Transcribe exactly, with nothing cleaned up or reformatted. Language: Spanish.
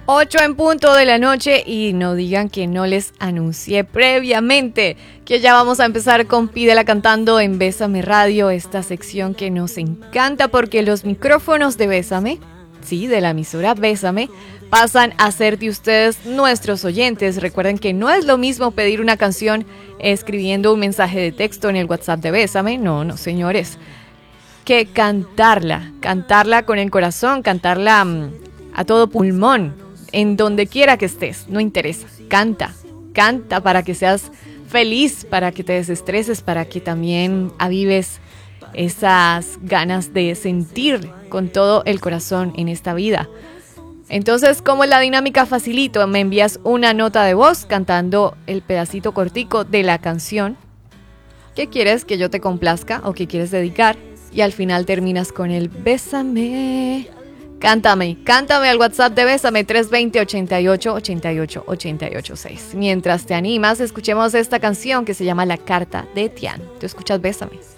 ocho en punto de la noche y no digan que no les anuncié previamente que ya vamos a empezar con Pídela Cantando en Bésame Radio, esta sección que nos encanta porque los micrófonos de Bésame, sí, de la emisora Bésame, pasan a ser de ustedes nuestros oyentes. Recuerden que no es lo mismo pedir una canción escribiendo un mensaje de texto en el WhatsApp de Bésame, no, no señores, que cantarla, cantarla con el corazón, cantarla um, a todo pulmón. En donde quiera que estés, no interesa, canta, canta para que seas feliz, para que te desestreses, para que también avives esas ganas de sentir con todo el corazón en esta vida. Entonces, ¿cómo es la dinámica? Facilito, me envías una nota de voz cantando el pedacito cortico de la canción que quieres que yo te complazca o que quieres dedicar y al final terminas con el bésame. Cántame, cántame al WhatsApp de Bésame tres dos cero, ochenta y ocho, ochenta y ocho, ochenta y ocho seis. Mientras te animas, escuchemos esta canción que se llama La Carta de Tian. Tú escuchas Bésame.